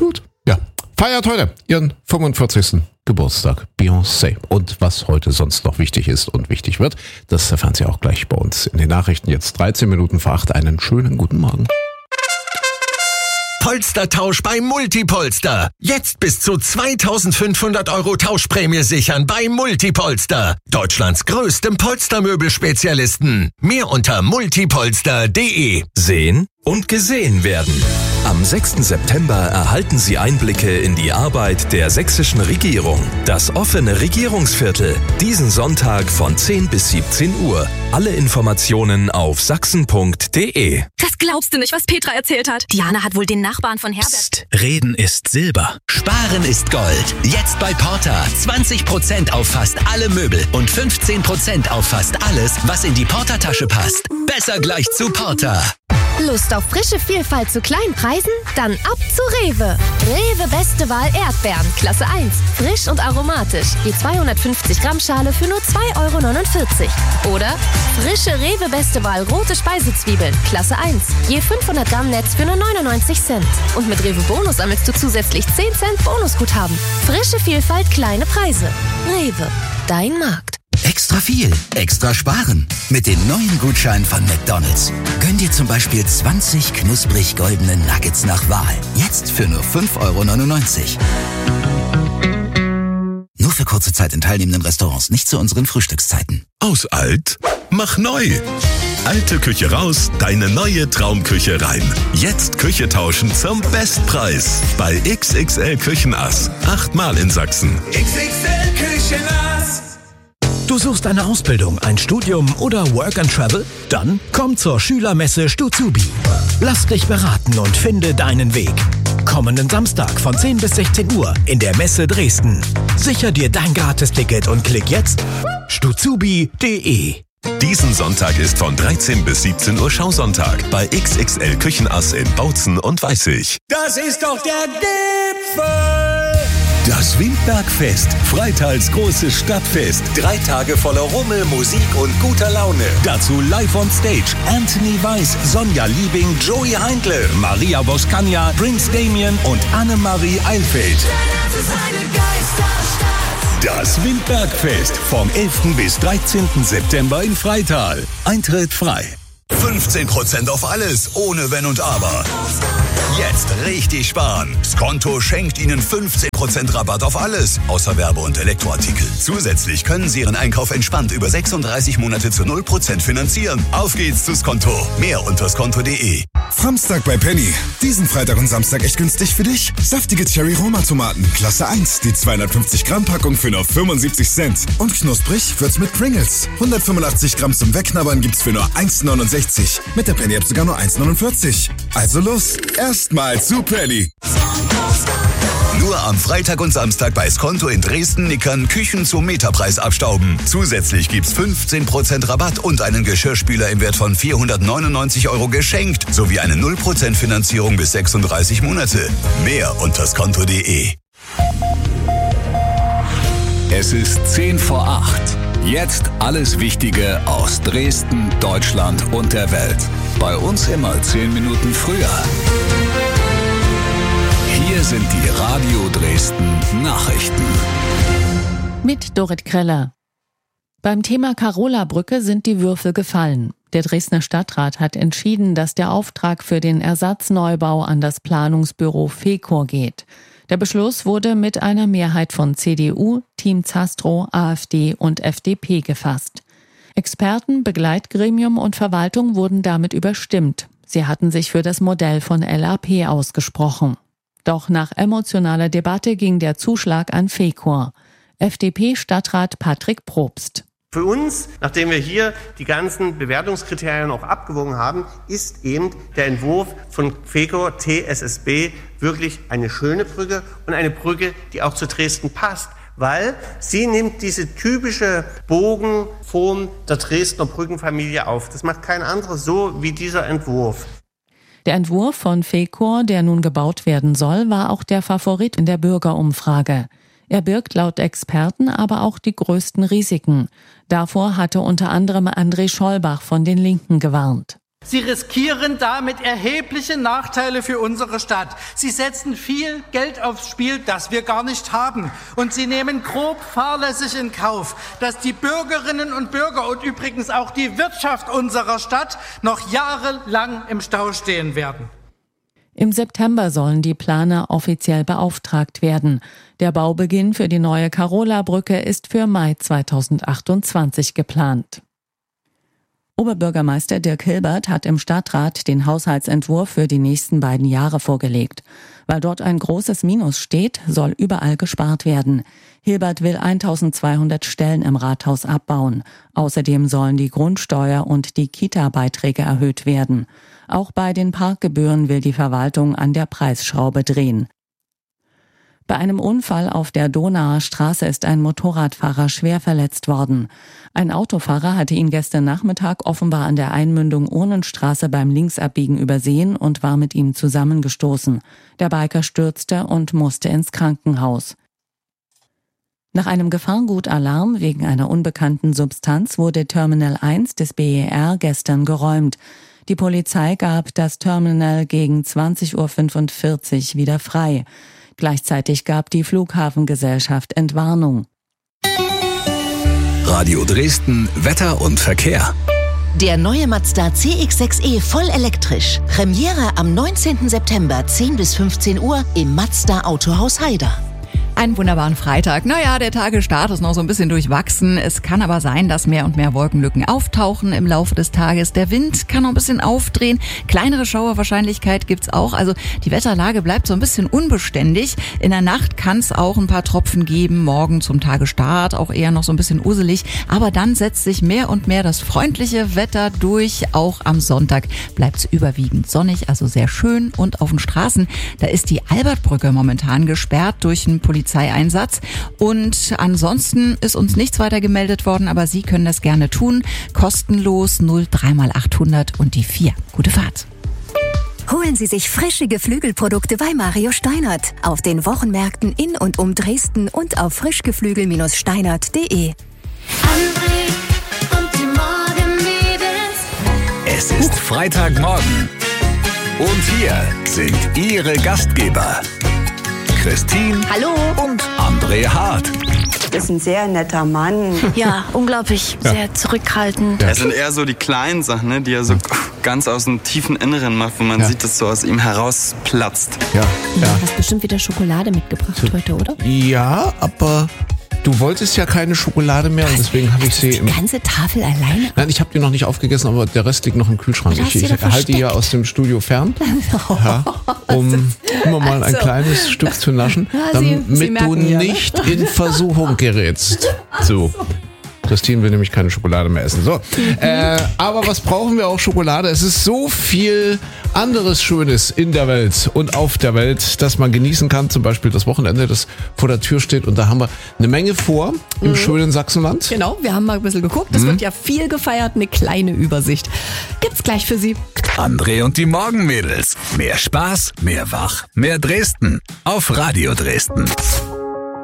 Gut. Ja. Feiert heute ihren 45. Geburtstag, Beyoncé. Und was heute sonst noch wichtig ist und wichtig wird, das erfahren Sie auch gleich bei uns in den Nachrichten. Jetzt 13 Minuten vor 8. Einen schönen guten Morgen. Polstertausch bei Multipolster. Jetzt bis zu 2.500 € Tauschprämie sichern bei Multipolster. Deutschlands größtem Polstermöbelspezialisten. Mehr unter multipolster.de. Sehen und gesehen werden. Am 6. September erhalten Sie Einblicke in die Arbeit der sächsischen Regierung. Das offene Regierungsviertel. Diesen Sonntag von 10 bis 17 Uhr. Alle Informationen auf sachsen.de. Das glaubst du nicht, was Petra erzählt hat. Diana hat wohl den Nachbarn von Herbert... Psst, Reden ist Silber. Sparen ist Gold. Jetzt bei Porter. 20% auf fast alle Möbel und 15% auf fast alles, was in die Porter-Tasche passt. Besser gleich zu Porter. Lust auf frische Vielfalt zu kleinen Preisen? Dann ab zu Rewe. Rewe Beste Wahl Erdbeeren, Klasse 1. Frisch und aromatisch. Die 250 Gramm Schale für nur 2,49 €. Oder frische Rewe Beste Wahl rote Speisezwiebeln, Klasse 1. Je 500 Gramm Netz für nur 99 Cent. Und mit Rewe Bonus sammelst du zusätzlich 10 Cent Bonusguthaben. Frische Vielfalt, kleine Preise. Rewe, dein Markt. Extra viel, extra sparen. Mit den neuen Gutscheinen von McDonald's. Gönn dir zum Beispiel 20 knusprig goldene Nuggets nach Wahl. Jetzt für nur 5,99 €. Nur für kurze Zeit in teilnehmenden Restaurants, nicht zu unseren Frühstückszeiten. Aus alt, mach neu. Alte Küche raus, deine neue Traumküche rein. Jetzt Küche tauschen zum Bestpreis. Bei XXL Küchenass. 8-mal in Sachsen. XXL Küchenass. Du suchst eine Ausbildung, ein Studium oder Work and Travel? Dann komm zur Schülermesse Stuzubi. Lass dich beraten und finde deinen Weg. Kommenden Samstag von 10 bis 16 Uhr in der Messe Dresden. Sicher dir dein Gratisticket und klick jetzt stuzubi.de. Diesen Sonntag ist von 13 bis 17 Uhr Schausonntag bei XXL Küchenass in Bautzen und Weißig. Das ist doch der Gipfel! Das Windbergfest, Freitals großes Stadtfest. 3 Tage voller Rummel, Musik und guter Laune. Dazu live on stage Anthony Weiss, Sonja Liebing, Joey Heindle, Maria Voskania, Prince Damien und Annemarie Eilfeld. Das Windbergfest vom 11. bis 13. September in Freital. Eintritt frei. 15% auf alles, ohne Wenn und Aber. Jetzt richtig sparen. Skonto schenkt Ihnen 15% Rabatt auf alles, außer Werbe- und Elektroartikel. Zusätzlich können Sie Ihren Einkauf entspannt über 36 Monate zu 0% finanzieren. Auf geht's zu Skonto. Mehr unter skonto.de. Samstag bei Penny. Diesen Freitag und Samstag echt günstig für dich. Saftige Cherry-Roma-Tomaten, Klasse 1. Die 250 Gramm Packung für nur 75 Cent. Und knusprig wird's mit Pringles. 185 Gramm zum Wegknabbern gibt's für nur 1,69. Mit der Penny-App sogar nur 1,49. Also los, erstmal zu Penny. Nur am Freitag und Samstag bei Skonto in Dresden-Nickern Küchen zum Metapreis abstauben. Zusätzlich gibt's 15% Rabatt und einen Geschirrspüler im Wert von 499 € geschenkt, sowie eine 0% Finanzierung bis 36 Monate. Mehr unter skonto.de. Es ist 10 vor 8. Jetzt alles Wichtige aus Dresden, Deutschland und der Welt. Bei uns immer 10 Minuten früher. Hier sind die Radio Dresden Nachrichten. Mit Dorit Kreller. Beim Thema Carola-Brücke sind die Würfel gefallen. Der Dresdner Stadtrat hat entschieden, dass der Auftrag für den Ersatzneubau an das Planungsbüro Fecor geht. Der Beschluss wurde mit einer Mehrheit von CDU, Team Zastro, AfD und FDP gefasst. Experten, Begleitgremium und Verwaltung wurden damit überstimmt. Sie hatten sich für das Modell von LAP ausgesprochen. Doch nach emotionaler Debatte ging der Zuschlag an Fecor. FDP-Stadtrat Patrick Probst. Für uns, nachdem wir hier die ganzen Bewertungskriterien auch abgewogen haben, ist eben der Entwurf von Fecor TSSB wirklich eine schöne Brücke und eine Brücke, die auch zu Dresden passt, weil sie nimmt diese typische Bogenform der Dresdner Brückenfamilie auf. Das macht kein anderer so wie dieser Entwurf. Der Entwurf von Fecor, der nun gebaut werden soll, war auch der Favorit in der Bürgerumfrage. Er birgt laut Experten aber auch die größten Risiken. Davor hatte unter anderem André Schollbach von den Linken gewarnt. Sie riskieren damit erhebliche Nachteile für unsere Stadt. Sie setzen viel Geld aufs Spiel, das wir gar nicht haben. Und sie nehmen grob fahrlässig in Kauf, dass die Bürgerinnen und Bürger und übrigens auch die Wirtschaft unserer Stadt noch jahrelang im Stau stehen werden. Im September sollen die Planer offiziell beauftragt werden. Der Baubeginn für die neue Karola-Brücke ist für Mai 2028 geplant. Oberbürgermeister Dirk Hilbert hat im Stadtrat den Haushaltsentwurf für die nächsten beiden Jahre vorgelegt. Weil dort ein großes Minus steht, soll überall gespart werden. Hilbert will 1200 Stellen im Rathaus abbauen. Außerdem sollen die Grundsteuer und die Kita-Beiträge erhöht werden. Auch bei den Parkgebühren will die Verwaltung an der Preisschraube drehen. Bei einem Unfall auf der Donauer Straße ist ein Motorradfahrer schwer verletzt worden. Ein Autofahrer hatte ihn gestern Nachmittag offenbar an der Einmündung Urnenstraße beim Linksabbiegen übersehen und war mit ihm zusammengestoßen. Der Biker stürzte und musste ins Krankenhaus. Nach einem Gefahrgutalarm wegen einer unbekannten Substanz wurde Terminal 1 des BER gestern geräumt. Die Polizei gab das Terminal gegen 20:45 Uhr wieder frei. Gleichzeitig gab die Flughafengesellschaft Entwarnung. Radio Dresden, Wetter und Verkehr. Der neue Mazda CX-6e voll elektrisch. Premiere am 19. September 10 bis 15 Uhr im Mazda Autohaus Haider. Einen wunderbaren Freitag. Naja, der Tagesstart ist noch so ein bisschen durchwachsen. Es kann aber sein, dass mehr und mehr Wolkenlücken auftauchen im Laufe des Tages. Der Wind kann noch ein bisschen aufdrehen. Kleinere Schauerwahrscheinlichkeit gibt's auch. Also die Wetterlage bleibt so ein bisschen unbeständig. In der Nacht kann es auch ein paar Tropfen geben. Morgen zum Tagesstart auch eher noch so ein bisschen uselig. Aber dann setzt sich mehr und mehr das freundliche Wetter durch. Auch am Sonntag bleibt's überwiegend sonnig, also sehr schön. Und auf den Straßen, da ist die Albertbrücke momentan gesperrt durch einen Polizeieinsatz. Und ansonsten ist uns nichts weiter gemeldet worden, aber Sie können das gerne tun. Kostenlos 03x800 und die 4. Gute Fahrt. Holen Sie sich frische Geflügelprodukte bei Mario Steinert auf den Wochenmärkten in und um Dresden und auf frischgeflügel-steinert.de. Es ist Freitagmorgen und hier sind Ihre Gastgeber Christine Hallo und André Hart. Das ist ein sehr netter Mann. Ja, unglaublich, sehr zurückhaltend. Es sind eher so die kleinen Sachen, ne, die er so ganz aus dem tiefen Inneren macht, wo man sieht, dass so aus ihm herausplatzt. Ja. Du hast bestimmt wieder Schokolade mitgebracht heute, oder? Ja, aber du wolltest ja keine Schokolade mehr und deswegen habe ich sie... Die ganze Tafel alleine? Nein, ich habe die noch nicht aufgegessen, aber der Rest liegt noch im Kühlschrank. Ich halte die ja aus dem Studio fern, um immer mal ein kleines Stück zu naschen, damit du nicht in Versuchung gerätst. So. Christine will nämlich keine Schokolade mehr essen. So, aber was brauchen wir auch Schokolade? Es ist so viel anderes Schönes in der Welt und auf der Welt, das man genießen kann. Zum Beispiel das Wochenende, das vor der Tür steht. Und da haben wir eine Menge vor im schönen Sachsenland. Genau, wir haben mal ein bisschen geguckt. Es wird ja viel gefeiert. Eine kleine Übersicht gibt's gleich für Sie. André und die Morgenmädels. Mehr Spaß, mehr Wach, mehr Dresden. Auf Radio Dresden.